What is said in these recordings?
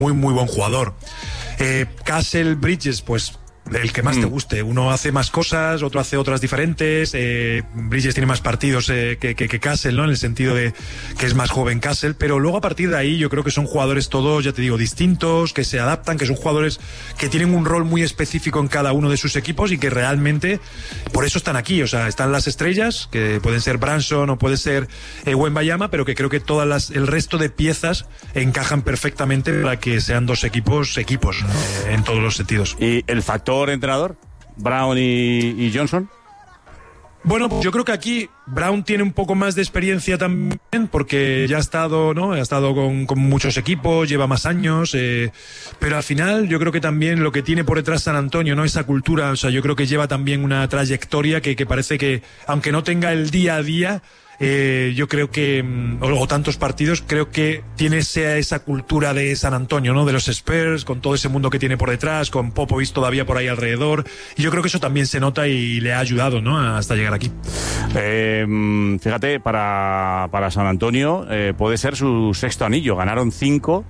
muy, muy buen jugador. Castle, Bridges, pues el que más te guste. Uno hace más cosas, otro hace otras diferentes. Bridges tiene más partidos que Castle, ¿no? En el sentido de que es más joven Castle, pero luego a partir de ahí yo creo que son jugadores todos, ya te digo, distintos, que se adaptan, que son jugadores que tienen un rol muy específico en cada uno de sus equipos y que realmente por eso están aquí. O sea, están las estrellas, que pueden ser Branson o puede ser Wembanyama, pero que creo que el resto de piezas encajan perfectamente para que sean dos equipos en todos los sentidos. ¿Y el factor entrenador? ¿Brown y Johnson? Bueno, yo creo que aquí Brown tiene un poco más de experiencia también, porque ya ha estado, ¿no? Ha estado con muchos equipos, lleva más años, pero al final yo creo que también lo que tiene por detrás San Antonio, ¿no? Esa cultura, o sea, yo creo que lleva también una trayectoria que parece que, aunque no tenga el día a día, yo creo que, o tantos partidos, creo que tiene esa cultura de San Antonio, ¿no? De los Spurs, con todo ese mundo que tiene por detrás, con Popovich todavía por ahí alrededor, y yo creo que eso también se nota y le ha ayudado, ¿no? Hasta llegar aquí. Fíjate, para San Antonio puede ser su sexto anillo. Ganaron 5.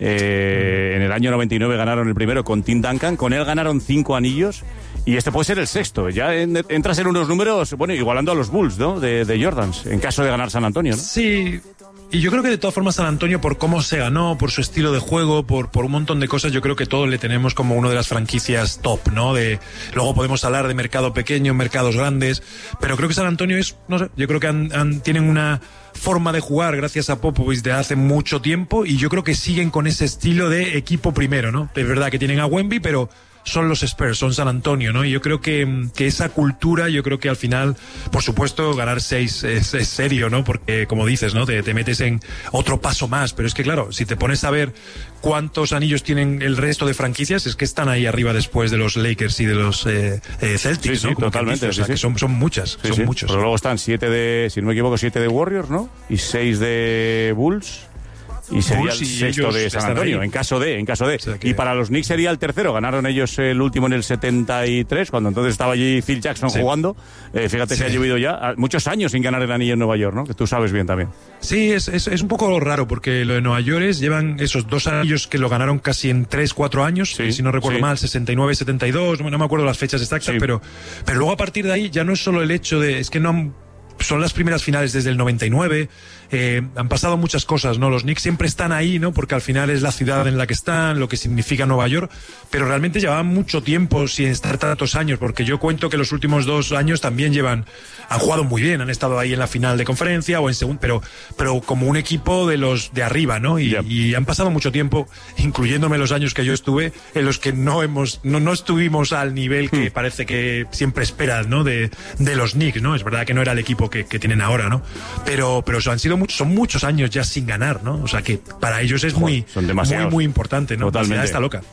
En el año 99 ganaron el primero con Tim Duncan. Con él ganaron 5 anillos. Y este puede ser el sexto. Ya entras en unos números, bueno, igualando a los Bulls, ¿no? De Jordans, en caso de ganar San Antonio, ¿no? Sí. Y yo creo que de todas formas San Antonio, por cómo se ganó, por su estilo de juego, por un montón de cosas, yo creo que todos le tenemos como una de las franquicias top, ¿no? Luego podemos hablar de mercado pequeño, mercados grandes, pero creo que San Antonio es, no sé, yo creo que tienen una forma de jugar gracias a Popovich de hace mucho tiempo, y yo creo que siguen con ese estilo de equipo primero, ¿no? Es verdad que tienen a Wemby, pero son los Spurs, son San Antonio, ¿no? Y yo creo que esa cultura, yo creo que al final, por supuesto, ganar 6 es serio, ¿no? Porque, como dices, ¿no? Te metes en otro paso más, pero es que, claro, si te pones a ver cuántos anillos tienen el resto de franquicias, es que están ahí arriba después de los Lakers y de los Celtics, sí, ¿no? Sí, totalmente. O sea, que son muchas, son muchos. Pero luego están 7 si no me equivoco, 7 de Warriors, ¿no? Y 6 de Bulls. Y sería el sexto de San Antonio, en caso de. O sea, y para los Knicks sería el tercero. Ganaron ellos el último en el 73, cuando entonces estaba allí Phil Jackson jugando. Fíjate que ha llovido ya muchos años sin ganar el anillo en Nueva York, ¿no? Que tú sabes bien también. Sí, es un poco raro, porque lo de Nueva York llevan esos 2 anillos que lo ganaron casi en 3-4 años, si no recuerdo mal, 69-72, no me acuerdo las fechas exactas, pero luego a partir de ahí ya no es solo el hecho de, es que no son las primeras finales desde el 99, han pasado muchas cosas, ¿no? Los Knicks siempre están ahí, ¿no? Porque al final es la ciudad en la que están, lo que significa Nueva York, pero realmente llevaban mucho tiempo sin estar tantos años, porque yo cuento que los últimos 2 años también han jugado muy bien, han estado ahí en la final de conferencia o en segundo, pero como un equipo de los de arriba, ¿no? Y han pasado mucho tiempo, incluyéndome los años que yo estuve, en los que no estuvimos al nivel que parece que siempre esperas, ¿no? De los Knicks, ¿no? Es verdad que no era el equipo que tienen ahora, ¿no? Pero son muchos años ya sin ganar, ¿no? O sea que para ellos es muy importante, ¿no? Totalmente. La ciudad está loca.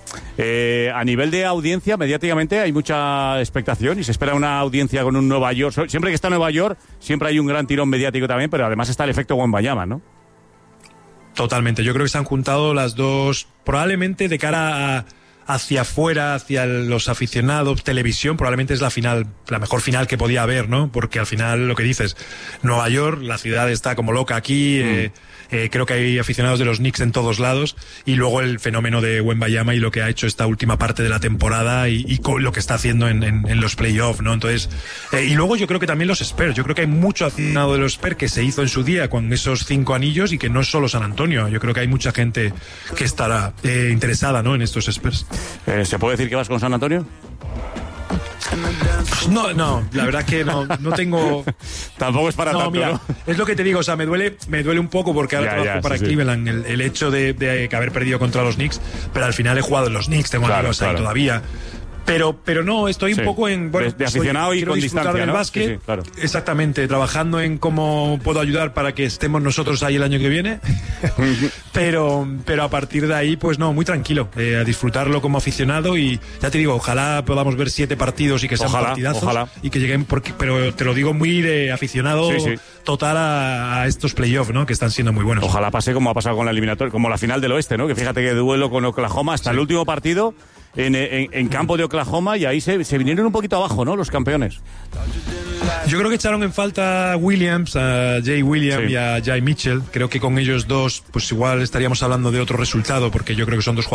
A nivel de audiencia, mediáticamente hay mucha expectación y se espera una audiencia con un Nueva York. Siempre que está Nueva York, siempre hay un gran tirón mediático también, pero además está el efecto Wembanyama, ¿no? Totalmente. Yo creo que se han juntado las dos, probablemente de cara hacia afuera, hacia los aficionados, televisión, probablemente es la mejor final que podía haber, ¿no? Porque al final, lo que dices, Nueva York, la ciudad está como loca aquí, creo que hay aficionados de los Knicks en todos lados, y luego el fenómeno de Wembanyama y lo que ha hecho esta última parte de la temporada y lo que está haciendo en los playoffs, ¿no? Entonces, y luego yo creo que también los Spurs, yo creo que hay mucho aficionado de los Spurs que se hizo en su día con esos 5 anillos y que no es solo San Antonio, yo creo que hay mucha gente que estará interesada, ¿no? En estos Spurs. ¿Se puede decir que vas con San Antonio? No, la verdad que no tengo. Tampoco es para tanto, mira, ¿no? Es lo que te digo, o sea, me duele un poco porque ahora trabajo para Cleveland, el hecho de haber perdido contra los Knicks, pero al final he jugado en los Knicks, tengo amigos ahí todavía. Pero no, estoy un poco en... Bueno, de aficionado y con distancia, del ¿no? básquet, Sí, claro. Exactamente, trabajando en cómo puedo ayudar para que estemos nosotros ahí el año que viene. pero a partir de ahí, pues no, muy tranquilo, a disfrutarlo como aficionado, y ya te digo, ojalá podamos ver 7 partidos y que sean partidazos y que lleguen, pero te lo digo muy de aficionado total a estos playoffs, ¿no? Que están siendo muy buenos. Ojalá pase como ha pasado con la eliminatoria, como la final del oeste, ¿no? Que fíjate que duelo con Oklahoma hasta el último partido en campo de Oklahoma, y ahí se vinieron un poquito abajo, ¿no? Los campeones. Yo creo que echaron en falta a Williams, a Jay Williams y a Jay Mitchell. Creo que con ellos dos, pues igual estaríamos hablando de otro resultado, porque yo creo que son dos jugadores